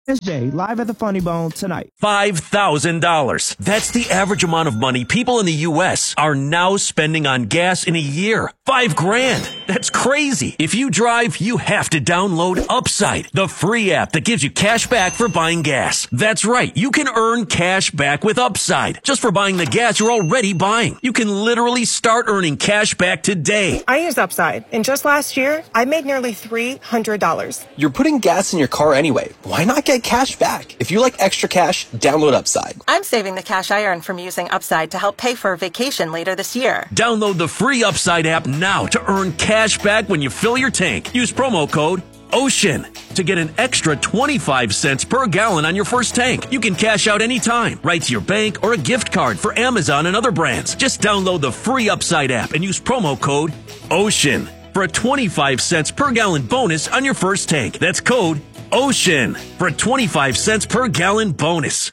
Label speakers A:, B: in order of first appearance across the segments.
A: Wednesday, live at the Funny Bone tonight.
B: $5,000. That's the average amount of money people in the U.S. are now spending on gas in a year. $5,000. That's crazy. If you drive, you have to download Upside, the free app that gives you cash back for buying gas. That's right. You can earn cash back with Upside just for buying the gas you're already buying. You can literally start earning cash back today.
C: I use Upside, and just last year, I made nearly $300.
D: You're putting gas in your car anyway. Why not get cash back? If you like extra cash, download Upside.
C: I'm saving the cash I earn from using Upside to help pay for a vacation later this year.
B: Download the free Upside app now to earn cash back when you fill your tank. Use promo code OCEAN to get an extra 25 cents per gallon on your first tank. You can cash out anytime, right to your bank or a gift card for Amazon and other brands. Just download the free Upside app and use promo code OCEAN for a 25 cents per gallon bonus on your first tank. That's code OCEAN for a 25 cents per gallon bonus.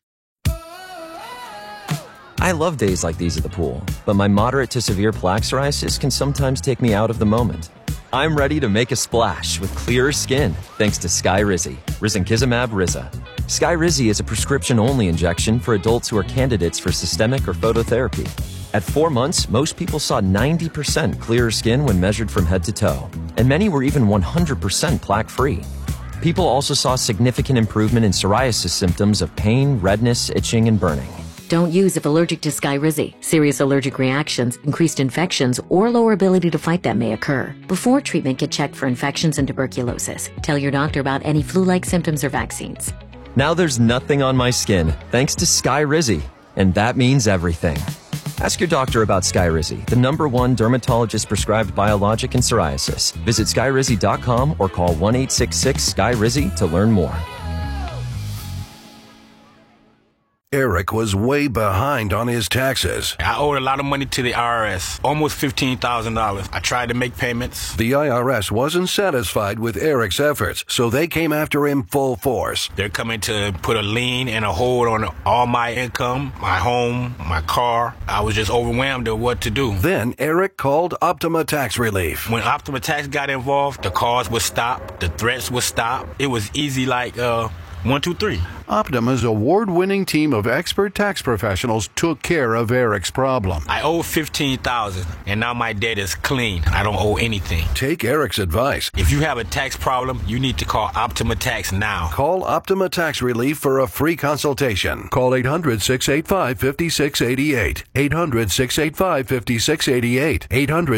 E: I love days like these at the pool, but my moderate to severe plaque psoriasis can sometimes take me out of the moment. I'm ready to make a splash with clearer skin thanks to Skyrizi, risankizumab Riza. Skyrizi is a prescription-only injection for adults who are candidates for systemic or phototherapy. At 4 months, most people saw 90% clearer skin when measured from head to toe, and many were even 100% plaque-free. People also saw significant improvement in psoriasis symptoms of pain, redness, itching, and burning.
F: Don't use if allergic to Skyrizi. Serious allergic reactions, increased infections, or lower ability to fight them may occur. Before treatment, get checked for infections and tuberculosis. Tell your doctor about any flu-like symptoms or vaccines.
E: Now there's nothing on my skin thanks to Skyrizi, and that means everything. Ask your doctor about Skyrizi, the #1 dermatologist-prescribed biologic in psoriasis. Visit Skyrizi.com or call 1-866-SKYRIZI to learn more.
G: Eric was way behind on his taxes.
H: I owed a lot of money to the IRS, almost $15,000. I tried to make payments.
G: The IRS wasn't satisfied with Eric's efforts, so they came after him full force.
H: They're coming to put a lien and a hold on all my income, my home, my car. I was just overwhelmed at what to do.
G: Then Eric called Optima Tax Relief.
H: When Optima Tax got involved, the calls would stop, the threats would stop. It was easy like 1, 2, 3.
G: Optima's award-winning team of expert tax professionals took care of Eric's problem.
H: I owe $15,000, and now my debt is clean. I don't owe anything.
G: Take Eric's advice.
H: If you have a tax problem, you need to call Optima Tax now.
G: Call Optima Tax Relief for a free consultation. Call 800-685-5688. 800-685-5688.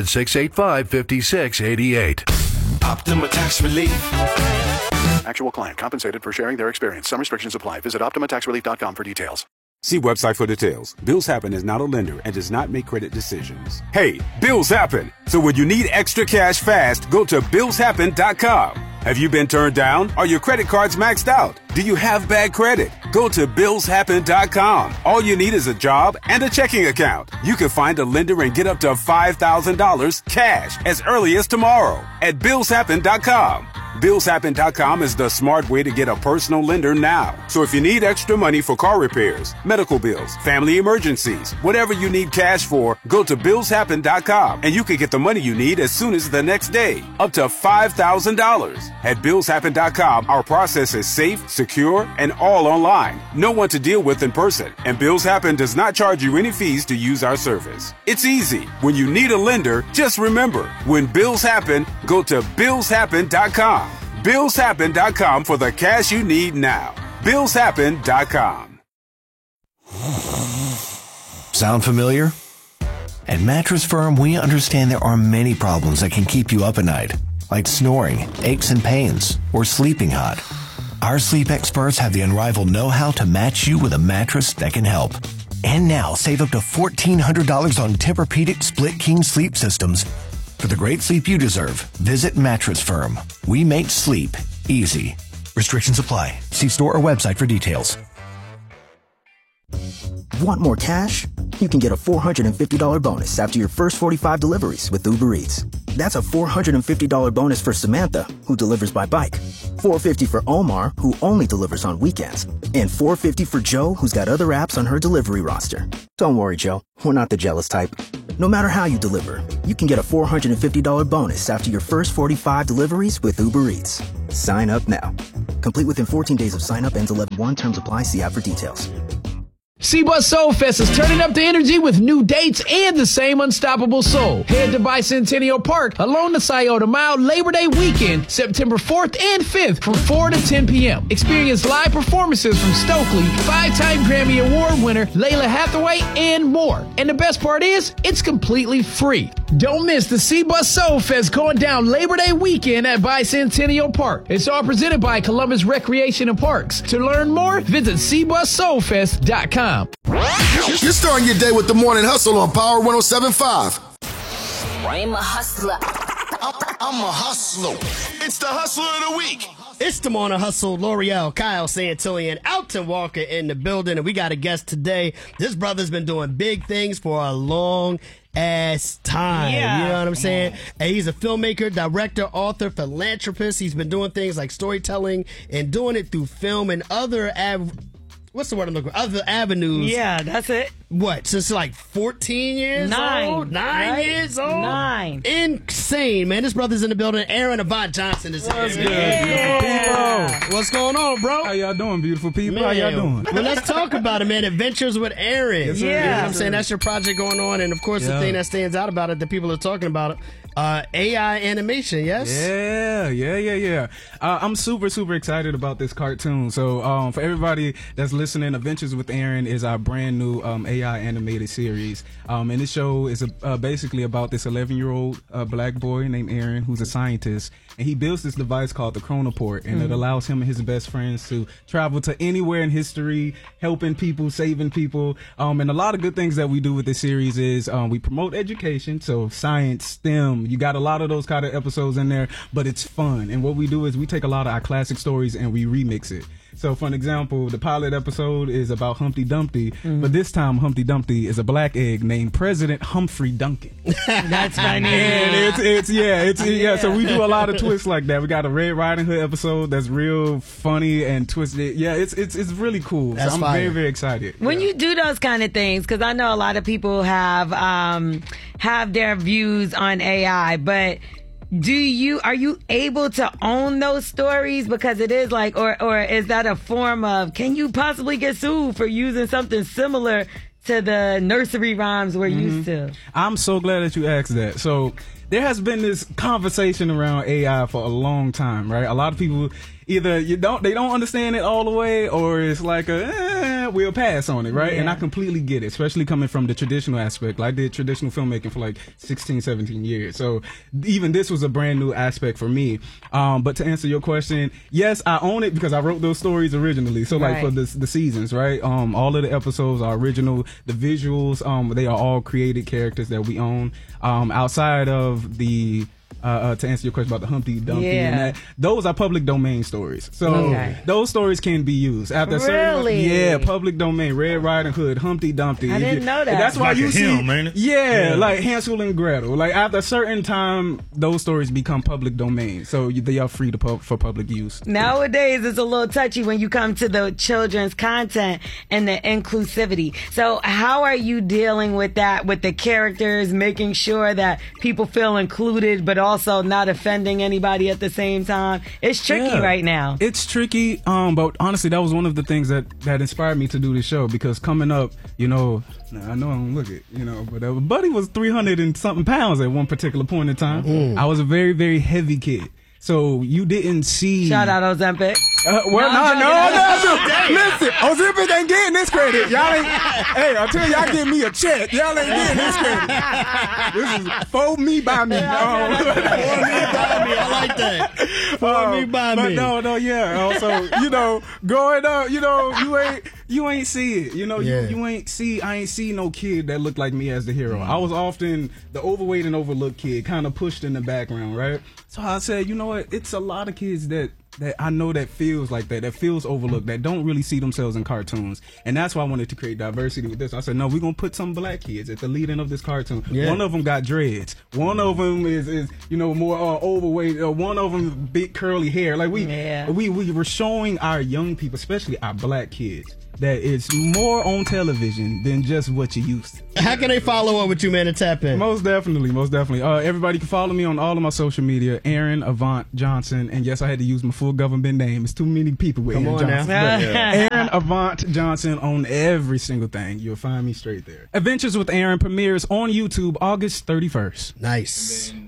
G: 800-685-5688.
I: Optima Tax Relief.
G: Actual client compensated for sharing their experience. Some restrictions apply. Visit OptimaTaxRelief.com for details.
J: See website for details. Bills Happen is not a lender and does not make credit decisions. Hey, bills happen. So when you need extra cash fast, go to BillsHappen.com. Have you been turned down? Are your credit cards maxed out? Do you have bad credit? Go to BillsHappen.com. All you need is a job and a checking account. You can find a lender and get up to $5,000 cash as early as tomorrow at BillsHappen.com. BillsHappen.com is the smart way to get a personal lender now. So if you need extra money for car repairs, medical bills, family emergencies, whatever you need cash for, go to BillsHappen.com and you can get the money you need as soon as the next day, up to $5,000. At BillsHappen.com, our process is safe, secure, and all online. No one to deal with in person. And Bills Happen does not charge you any fees to use our service. It's easy. When you need a lender, just remember, when bills happen, go to BillsHappen.com. BillsHappen.com for the cash you need now. BillsHappen.com.
K: Sound familiar? At Mattress Firm, we understand there are many problems that can keep you up at night, like snoring, aches and pains, or sleeping hot. Our sleep experts have the unrivaled know-how to match you with a mattress that can help. And now, save up to $1,400 on Tempur-Pedic Split King sleep systems. For the great sleep you deserve, visit Mattress Firm. We make sleep easy. Restrictions apply. See store or website for details.
L: Want more cash? You can get a $450 bonus after your first 45 deliveries with Uber Eats. That's a $450 bonus for Samantha, who delivers by bike. $450 for Omar, who only delivers on weekends. And $450 for Joe, who's got other apps on her delivery roster. Don't worry, Joe. We're not the jealous type. No matter how you deliver, you can get a $450 bonus after your first 45 deliveries with Uber Eats. Sign up now. Complete within 14 days of sign up. Ends 11/1. Terms apply. See app for details.
M: C-Bus Soul Fest is turning up the energy with new dates and the same unstoppable soul. Head to Bicentennial Park along the Scioto Mile Labor Day weekend, September 4th and 5th from 4 to 10 p.m. Experience live performances from Stokely, 5-time Grammy Award winner Layla Hathaway, and more. And the best part is, it's completely free. Don't miss the C-Bus Soul Fest going down Labor Day weekend at Bicentennial Park. It's all presented by Columbus Recreation and Parks. To learn more, visit cbussoulfest.com.
N: You're starting your day with the Morning Hustle on Power 107.5.
O: I'm a hustler.
N: I'm a hustler. It's the Hustler of the Week.
P: It's the Morning Hustle. L'Oreal, Kyle Santillan, Alton Walker in the building, and we got a guest today. This brother's been doing big things for a long ass time.
Q: Yeah.
P: You know what I'm saying? And he's a filmmaker, director, author, philanthropist. He's been doing things like storytelling and doing it through film and other what's the word I'm looking for? Other avenues.
Q: Yeah, that's it.
P: What? Since like 14 years old? 9 years old?
Q: 9.
P: Insane, man. This brother's in the building. Aaron Avant Johnson is
R: What's
P: here.
R: good, beautiful people?
P: What's going on, bro?
R: How y'all doing, beautiful people?
P: Man,
R: How y'all doing?
P: Well, let's talk about it, man. Adventures with Aaron.
R: Yes, sir.
P: You know
R: Yeah.
P: what I'm saying? That's your project going on. And, of course, the thing that stands out about it that people are talking about, AI animation, yes?
R: Yeah. I'm super, super excited about this cartoon. So for everybody that's listening, Adventures with Aaron is our brand new AI animated series. And this show is basically about this 11-year-old black boy named Aaron who's a scientist. And he builds this device called the Chronoport. And it allows him and his best friends to travel to anywhere in history, helping people, saving people. And a lot of good things that we do with this series is we promote education. So science, STEM, you got a lot of those kind of episodes in there, but it's fun. And what we do is we take a lot of our classic stories and we remix it. So, for an example, the pilot episode is about Humpty Dumpty, but this time Humpty Dumpty is a black egg named President Humphrey Duncan.
Q: That's funny.
R: And it's So we do a lot of twists like that. We got a Red Riding Hood episode that's real funny and twisted. Yeah, it's really cool.
P: That's
R: so I'm
P: fire.
R: very, very excited.
Q: When you do those kind of things, because I know a lot of people have their views on AI, but are you able to own those stories? Because it is like, or is that a form of, can you possibly get sued for using something similar to the nursery rhymes we're used to?
R: I'm so glad that you asked that. So there has been this conversation around AI for a long time, right? A lot of people either they don't understand it all the way, or it's like we'll pass on it, right?
Q: Yeah.
R: And I completely get it, especially coming from the traditional aspect. I did traditional filmmaking for like 16, 17 years. So even this was a brand new aspect for me. But to answer your question, yes, I own it because I wrote those stories originally. So like for the seasons, right? All of the episodes are original. The visuals, they are all created characters that we own. Outside of the to answer your question about the Humpty Dumpty and that, those are public domain stories. So those stories can be used after certain public domain. Red Riding Hood, Humpty Dumpty.
Q: I didn't know that.
R: That's why
S: like
R: you see like Hansel and Gretel. Like after a certain time, those stories become public domain. So they are free for public use.
Q: Nowadays, it's a little touchy when you come to the children's content and the inclusivity. So how are you dealing with that, with the characters, making sure that people feel included, but also not offending anybody at the same time? It's tricky right now.
R: It's tricky, but honestly, that was one of the things that inspired me to do this show, because coming up, I know I don't look it, but Buddy was 300 and something pounds at one particular point in time. I was a very, very heavy kid. So you didn't see.
Q: Shout out Ozempic.
R: No. Listen, Ozempic ain't getting this credit. Y'all ain't. Hey, I tell y'all, give me a check. Y'all ain't getting this credit. This is for me by me.
P: For me by me. I like that. For me by me.
R: So growing up, you ain't see it. You ain't see. I ain't see no kid that looked like me as the hero. I was often the overweight and overlooked kid, kind of pushed in the background, right? So I said, you know what? It's a lot of kids that I know that feels like that feels overlooked, that don't really see themselves in cartoons. And that's why I wanted to create diversity with this. I said, no, we're going to put some black kids at the lead end of this cartoon. Yeah. One of them got dreads. One of them is more overweight. One of them big curly hair. Like we were showing our young people, especially our black kids, that it's more on television than just what you used to.
P: How can they follow up with you, man, and tap in?
R: Most definitely. Everybody can follow me on all of my social media, Aaron Avant Johnson. And yes, I had to use my full full government name. It's too many people with
P: Come
R: Aaron
P: on
R: Johnson.
P: now.
R: Aaron Avant Johnson on every single thing. You'll find me straight there. Adventures with Aaron premieres on YouTube August 31st.
P: Nice.